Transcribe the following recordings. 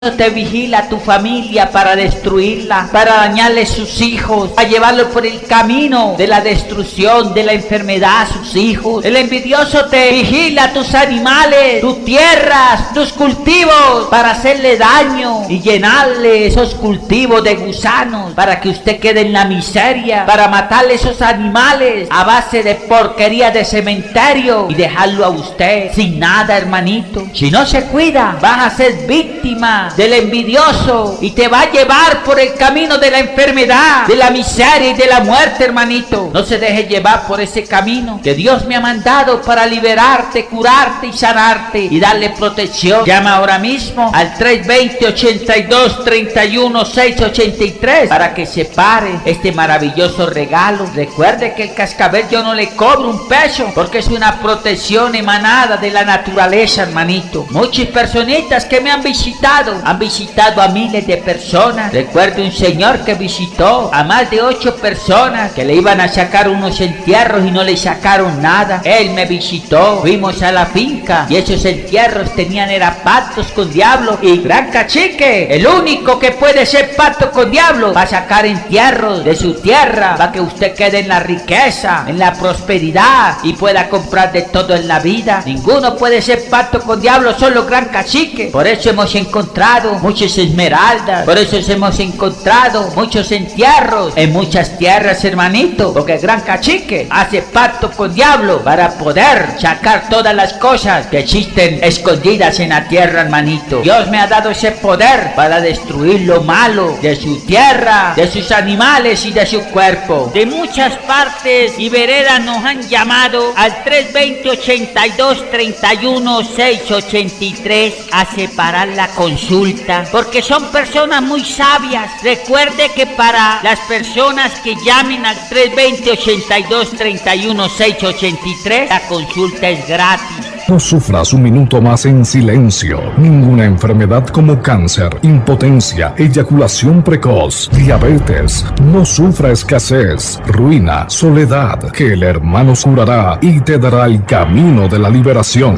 te vigila a tu familia para destruirla, para dañarle sus hijos, a llevarlo por el camino de la destrucción, de la enfermedad a sus hijos. El envidioso te vigila a tus animales, tus tierras, tus cultivos, para hacerle daño y llenarle esos cultivos de gusanos, para que usted quede en la miseria, para matarle esos animales a base de porquería de cementerio y dejarlo a usted sin nada, hermanito. Si no se cuida, vas a ser víctima del envidioso y te va a llevar por el camino de la enfermedad, de la miseria y de la muerte, hermanito. No se deje llevar por ese camino que Dios me ha mandado para liberarte, curarte y sanarte y darle protección. Llama ahora mismo al 320-82-31-683 para que se pare este maravilloso regalo. Recuerde que el cascabel yo no le cobro un peso porque es una protección emanada de la naturaleza, hermanito. Muchas personitas que me han visitado a miles de personas. Recuerdo un señor que visitó a más de 8 personas que le iban a sacar unos entierros y no le sacaron nada. Él me visitó, fuimos a la finca y esos entierros tenían pactos con diablo. Y Gran Cacique, el único que puede ser pacto con diablo, va a sacar entierros de su tierra para que usted quede en la riqueza, en la prosperidad y pueda comprar de todo en la vida. Ninguno puede ser pacto con diablo, solo Gran Cacique. Por eso hemos encontrado muchas esmeraldas, por eso hemos encontrado muchos entierros en muchas tierras, hermanito, porque el Gran Cacique hace pacto con diablo para poder sacar todas las cosas que existen escondidas en la tierra, hermanito. Dios me ha dado ese poder para destruir lo malo de su tierra, de sus animales y de su cuerpo. De muchas partes y veredas nos han llamado al 320-82-31-683 a separar la consulta, porque son personas muy sabias. Recuerde que para las personas que llamen al 320-82-31-683 la consulta es gratis. No sufras un minuto más en silencio. Ninguna enfermedad como cáncer, impotencia, eyaculación precoz, diabetes, no sufra escasez, ruina, soledad, que el hermano curará y te dará el camino de la liberación.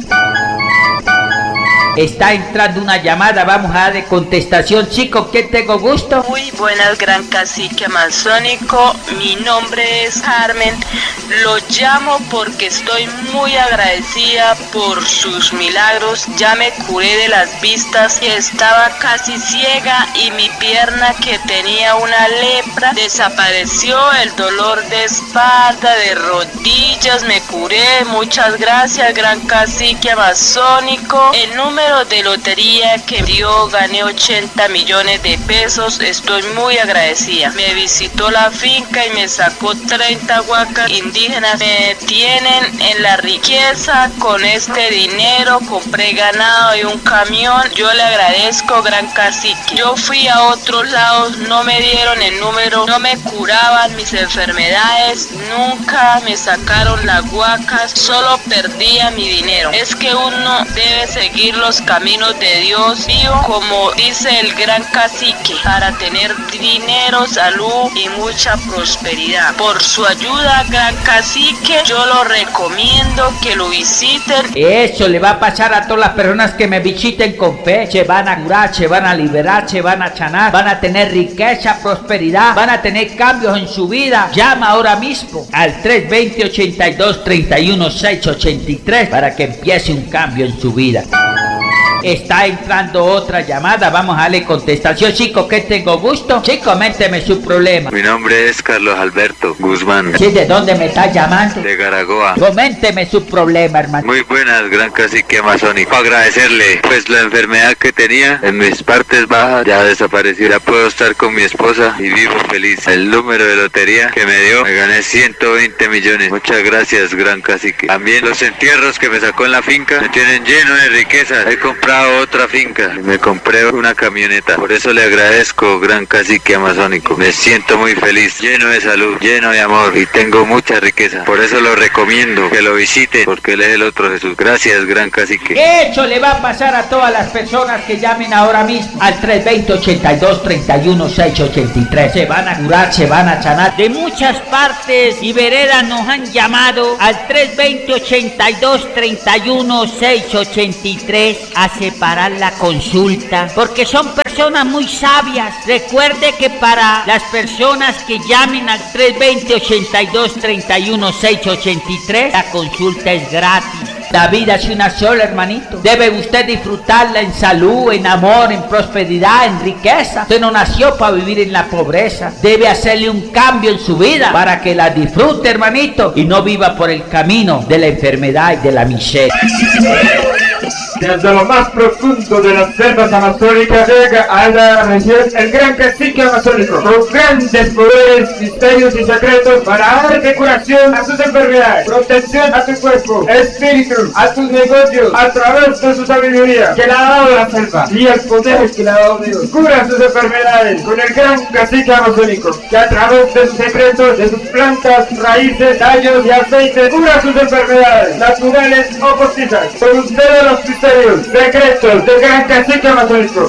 Está entrando una llamada, vamos a darle contestación. Chicos, ¿qué tengo gusto? Muy buenas, Gran Cacique Amazónico. Mi nombre es Carmen. Lo llamo porque estoy muy agradecida por sus milagros. Ya me curé de las vistas, que estaba casi ciega, y mi pierna, que tenía una lepra, desapareció. El dolor de espalda, de rodillas, me curé. Muchas gracias, Gran Cacique Amazónico. El número de lotería que dio, gané 80 millones de pesos. Estoy muy agradecida. Me visitó la finca y me sacó 30 huacas indígenas. Me tienen en la riqueza. Con este dinero compré ganado y un camión. Yo le agradezco, Gran Cacique. Yo fui a otros lados, no me dieron el número, no me curaban mis enfermedades, nunca me sacaron las huacas, solo perdía mi dinero. Es que uno debe seguir los caminos de Dios mío, como dice el Gran Cacique, para tener dinero, salud y mucha prosperidad. Por su ayuda, Gran Cacique, yo lo recomiendo que lo visiten. Eso le va a pasar a todas las personas que me visiten con fe. Se van a curar, se van a liberar, se van a sanar, van a tener riqueza, prosperidad, van a tener cambios en su vida. Llama ahora mismo al 320-82-31-683 para que empiece un cambio en su vida. Está entrando otra llamada, vamos a darle contestación. Chicos, ¿qué tengo gusto? Sí, coménteme su problema. Mi nombre es Carlos Alberto Guzmán. Sí, ¿de dónde me está llamando? De Garagoa. Coménteme su problema, hermano. Muy buenas, Gran Cacique Amazónico. Agradecerle, pues la enfermedad que tenía en mis partes bajas ya desapareció. Ya puedo estar con mi esposa y vivo feliz. El número de lotería que me dio, me gané 120 millones. Muchas gracias, Gran Cacique. También los entierros que me sacó en la finca me tienen lleno de riqueza. He comprado otra finca y me compré una camioneta. Por eso le agradezco, Gran Cacique Amazónico. Me siento muy feliz, lleno de salud, lleno de amor y tengo mucha riqueza. Por eso lo recomiendo que lo visiten, porque él es el otro Jesús. Gracias, Gran Cacique. Eso le va a pasar a todas las personas que llamen ahora mismo al 320-82-31-683. Se van a curar, se van a sanar. De muchas partes y veredas nos han llamado al 320-82-31-683 a separar la consulta, porque son personas muy sabias. Recuerde que para las personas que llamen al 320-8231-683, la consulta es gratis. La vida es una sola, hermanito. Debe usted disfrutarla en salud, en amor, en prosperidad, en riqueza. Usted no nació para vivir en la pobreza. Debe hacerle un cambio en su vida para que la disfrute, hermanito, y no viva por el camino de la enfermedad y de la miseria. Desde lo más profundo de las selvas amazónicas llega a la región el gran cacique amazónico, con grandes poderes, misterios y secretos para darte curación a tus enfermedades, protección a tu cuerpo, espíritu, a tus negocios, a través de su sabiduría que le ha dado la selva y el poder que le ha dado Dios. Cura sus enfermedades con el gran cacique amazónico, que a través de sus secretos, de sus plantas, raíces, tallos y aceites, cura sus enfermedades, naturales o postizas. Con ustedes los misterios, secretos del gran cacique amazónico.